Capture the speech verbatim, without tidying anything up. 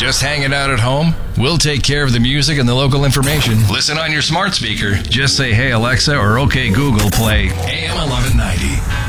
Just hanging out at home? We'll take care of the music and the local information. Listen on your smart speaker. Just say, hey Alexa, or okay Google, play A M eleven ninety.